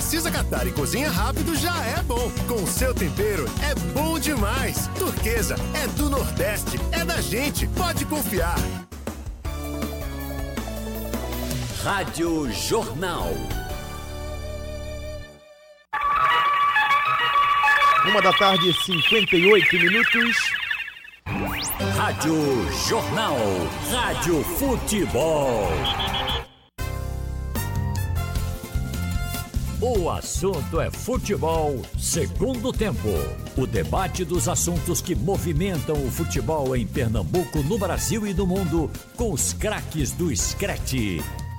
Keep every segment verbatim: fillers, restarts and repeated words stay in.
precisa catar e cozinha rápido já é bom. Com o seu tempero é bom demais. Turquesa é do Nordeste, é da gente, pode confiar. Rádio Jornal. Uma da tarde, cinquenta e oito minutos. Rádio Jornal. Rádio Futebol. O assunto é futebol, segundo tempo. O debate dos assuntos que movimentam o futebol em Pernambuco, no Brasil e no mundo, com os craques do Screte.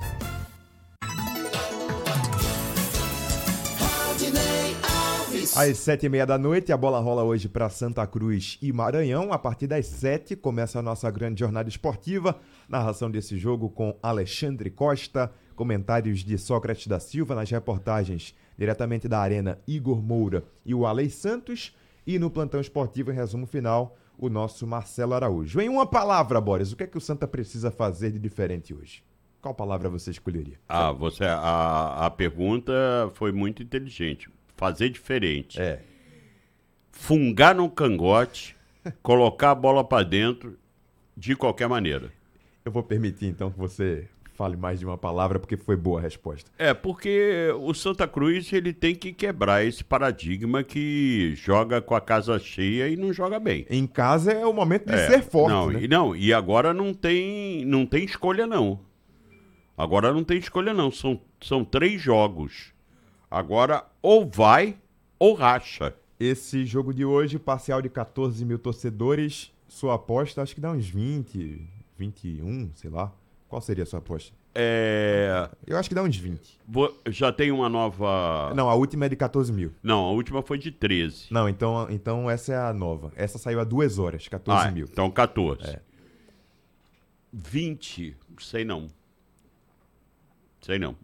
Às sete e meia da noite, a bola rola hoje para Santa Cruz e Maranhão. A partir das sete começa a nossa grande jornada esportiva. Narração desse jogo com Alexandre Costa, comentários de Sócrates da Silva, nas reportagens diretamente da Arena, Igor Moura e o Alei Santos. E no plantão esportivo, em resumo final, o nosso Marcelo Araújo. Em uma palavra, Boris, o que é que o Santa precisa fazer de diferente hoje? Qual palavra você escolheria? Ah, você, a, a pergunta foi muito inteligente. Fazer diferente. É. Fungar no cangote, colocar a bola para dentro de qualquer maneira. Eu vou permitir, então, que você fale mais de uma palavra, porque foi boa a resposta. É, porque o Santa Cruz ele tem que quebrar esse paradigma que joga com a casa cheia e não joga bem. Em casa é o momento de é, ser forte, não, né? E, não, e agora não tem, não tem escolha, não. Agora não tem escolha, não. São, são três jogos. Agora, ou vai ou racha. Esse jogo de hoje, parcial de catorze mil torcedores, sua aposta, acho que dá uns vinte, vinte e um, sei lá. Qual seria a sua aposta? É... Eu acho que dá uns vinte. Vou... Já tem uma nova... Não, a última é de catorze mil. Não, a última foi de treze. Não, então, então essa é a nova. Essa saiu há duas horas, catorze mil. Então catorze. É. vinte, sei não. Sei não.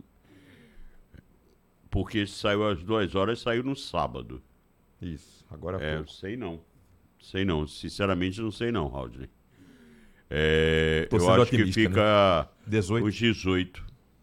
Porque saiu às duas horas, saiu no sábado. Isso, agora É, pouco. sei não. Sei não. Sinceramente, não sei não, Raul. É, Tô eu sendo acho otimista, que fica né? dezoito. os dezoito.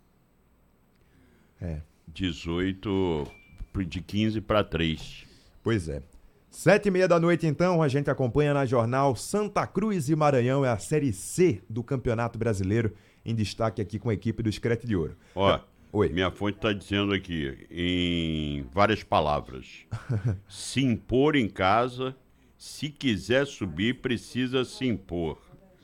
É. dezoito de quinze para três. Pois é. Sete e meia da noite, então, a gente acompanha na jornal Santa Cruz e Maranhão, é a Série C do Campeonato Brasileiro, em destaque aqui com a equipe do Screte de Ouro. Ó, Oi. minha fonte está dizendo aqui, em várias palavras, se impor em casa, se quiser subir, precisa se impor.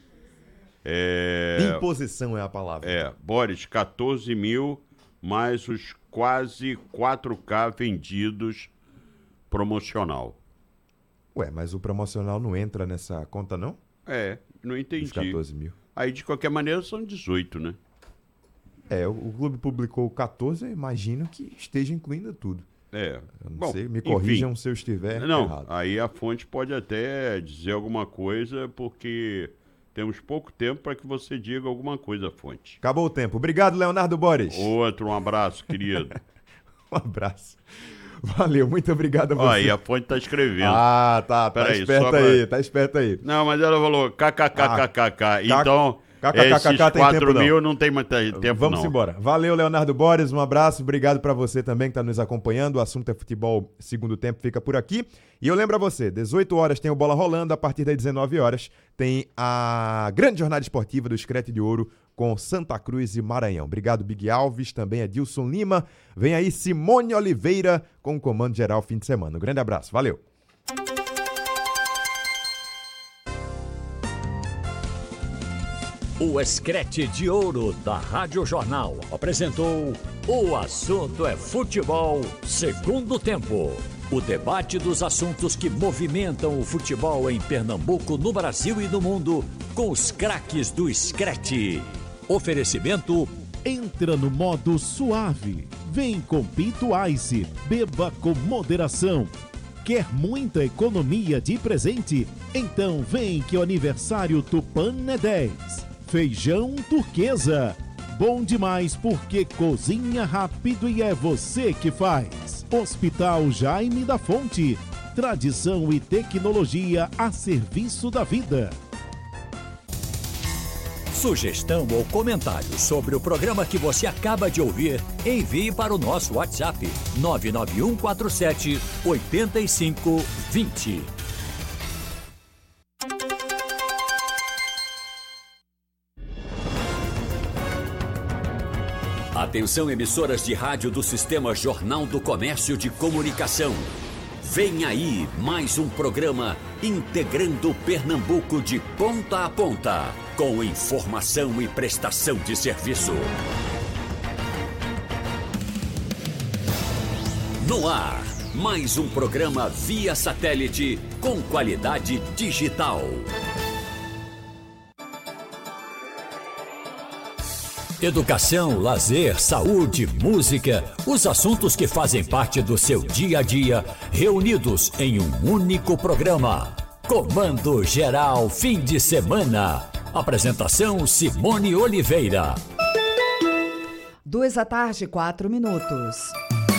É, Imposição é a palavra. é, Boris, catorze mil, mais os quase quatro K vendidos promocional. Ué, mas o promocional não entra nessa conta, não? É, não entendi. Os catorze mil. Aí, de qualquer maneira, são dezoito, né? É, o, o clube publicou catorze, eu imagino que esteja incluindo tudo. É. Eu não Bom, sei, me enfim. corrijam se eu estiver Não, errado. aí a fonte pode até dizer alguma coisa, porque temos pouco tempo para que você diga alguma coisa, fonte. Acabou o tempo. Obrigado, Leonardo Boris. Outro, um abraço, querido. Um abraço. Valeu, muito obrigado a você. Ó, aí a fonte tá escrevendo. Ah, tá, tá Peraí, esperto só pra- aí, tá esperto aí. Não, mas ela falou kkkkkk. Então, kkkk esses tem tempo, quatro não. mil não tem mais te- tempo, Vamos não. embora. Valeu, Leonardo Boris, um abraço, obrigado pra você também que tá nos acompanhando. O assunto é futebol, segundo tempo fica por aqui. E eu lembro a você, dezoito horas tem o Bola Rolando, a partir das dezenove horas tem a grande jornada esportiva do Screte de Ouro com Santa Cruz e Maranhão. Obrigado, Big Alves, também Adilson Lima. Vem aí Simone Oliveira com o comando geral fim de semana. Um grande abraço, valeu. O Screte de Ouro da Rádio Jornal apresentou O Assunto é Futebol, segundo tempo. O debate dos assuntos que movimentam o futebol em Pernambuco, no Brasil e no mundo, com os craques do Screte. Oferecimento: Entra no modo suave. Vem com Pinto Ice. Beba com moderação. Quer muita economia de presente? Então vem que o aniversário Tupã é dez. Feijão Turquesa. Bom demais porque cozinha rápido e é você que faz. Hospital Jaime da Fonte. Tradição e tecnologia a serviço da vida. Sugestão ou comentário sobre o programa que você acaba de ouvir, envie para o nosso WhatsApp nove nove um quatro sete oito cinco dois zero. Atenção, emissoras de rádio do Sistema Jornal do Comércio de Comunicação. Vem aí mais um programa integrando Pernambuco de ponta a ponta, com informação e prestação de serviço. No ar, mais um programa via satélite com qualidade digital. Educação, lazer, saúde, música, os assuntos que fazem parte do seu dia a dia, reunidos em um único programa. Comando Geral Fim de Semana. Apresentação Simone Oliveira. Duas da tarde, quatro minutos.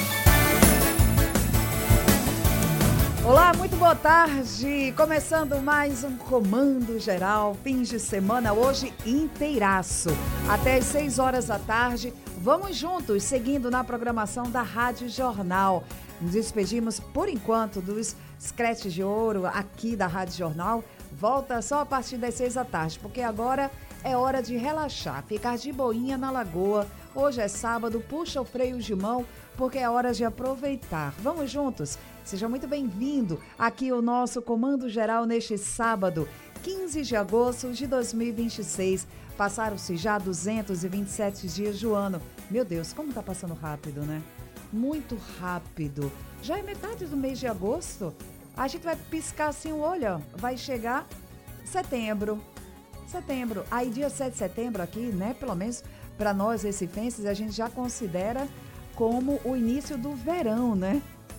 Olá, muito boa tarde. Começando mais um Comando Geral, fim de semana, hoje inteiraço. Até às seis horas da tarde, vamos juntos, seguindo na programação da Rádio Jornal. Nos despedimos, por enquanto, dos scratches de ouro aqui da Rádio Jornal. Volta só a partir das seis da tarde, porque agora é hora de relaxar, ficar de boinha na lagoa. Hoje é sábado, puxa o freio de mão, porque é hora de aproveitar. Vamos juntos? Seja muito bem-vindo aqui ao nosso Comando Geral neste sábado, quinze de agosto de dois mil e vinte e seis. Passaram-se já duzentos e vinte e sete dias do ano. Meu Deus, como tá passando rápido, né? Muito rápido. Já é metade do mês de agosto. A gente vai piscar assim o olho, ó. Vai chegar setembro. Setembro. Aí dia sete de setembro aqui, né? Pelo menos para nós recifenses, a gente já considera como o início do verão, né?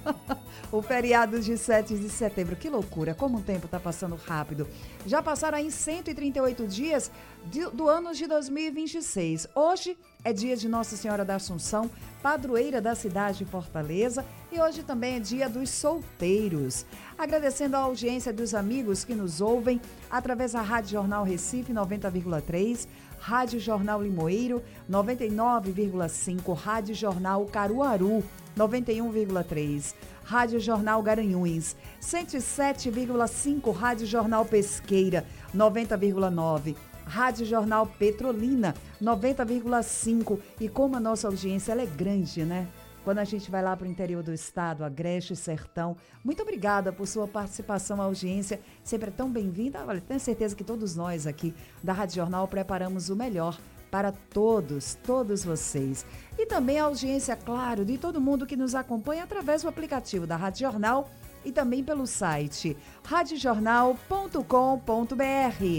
O feriado de sete de setembro, que loucura, como o tempo está passando rápido. Já passaram aí cento e trinta e oito dias de, do ano de dois mil e vinte e seis. Hoje é dia de Nossa Senhora da Assunção, padroeira da cidade de Fortaleza, e hoje também é dia dos solteiros. Agradecendo a audiência dos amigos que nos ouvem através da Rádio Jornal Recife noventa vírgula três, Rádio Jornal Limoeiro noventa e nove vírgula cinco, Rádio Jornal Caruaru noventa e um vírgula três, Rádio Jornal Garanhuns cento e sete vírgula cinco, Rádio Jornal Pesqueira noventa vírgula nove, Rádio Jornal Petrolina noventa vírgula cinco. E como a nossa audiência ela é grande, né? Quando a gente vai lá para o interior do estado, Agreste, Sertão, muito obrigada por sua participação, audiência, sempre é tão bem-vinda. Olha, tenho certeza que todos nós aqui da Rádio Jornal preparamos o melhor para todos, todos vocês. E também a audiência, claro, de todo mundo que nos acompanha através do aplicativo da Rádio Jornal e também pelo site rádio jornal ponto com ponto br.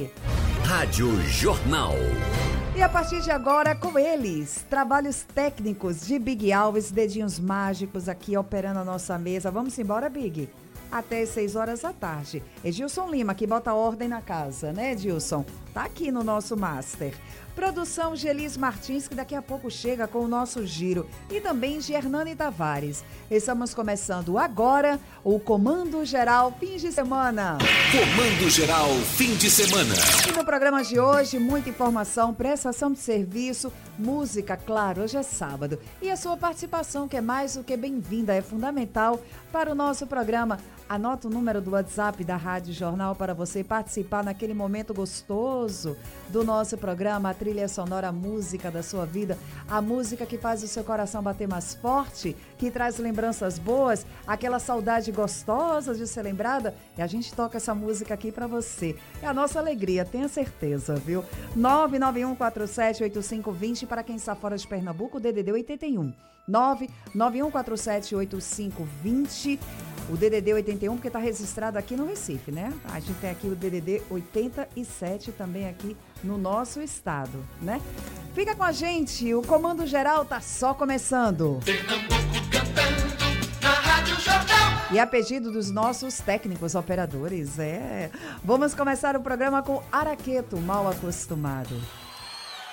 Rádio Jornal. E a partir de agora, com eles, trabalhos técnicos de Big Alves, dedinhos mágicos aqui operando a nossa mesa. Vamos embora, Big? Até as seis horas da tarde. Edilson Lima, que bota ordem na casa, né, Edilson? Tá aqui no nosso Master. Produção Gelis Martins, que daqui a pouco chega com o nosso giro. E também de Hernani Tavares. Estamos começando agora o Comando Geral Fim de Semana. Comando Geral Fim de Semana. E no programa de hoje, muita informação, prestação de serviço, música, claro, hoje é sábado. E a sua participação, que é mais do que bem-vinda, é fundamental para o nosso programa. Anota o número do WhatsApp da Rádio Jornal para você participar naquele momento gostoso do nosso programa, a trilha sonora, a música da sua vida, a música que faz o seu coração bater mais forte, que traz lembranças boas, aquela saudade gostosa de ser lembrada, e a gente toca essa música aqui para você. É a nossa alegria, tenha certeza, viu? nove nove um quatro sete oito cinco dois zero para quem está fora de Pernambuco, D D D oitenta e um. nove nove um quatro sete oito cinco dois zero. O D D D oitenta e um, porque está registrado aqui no Recife, né? A gente tem aqui o D D D oitenta e sete também aqui no nosso estado, né? Fica com a gente, o Comando Geral tá só começando. Pernambuco cantando na Rádio Jornal. E a pedido dos nossos técnicos operadores, é. Vamos começar o programa com Araqueto, Mal Acostumado.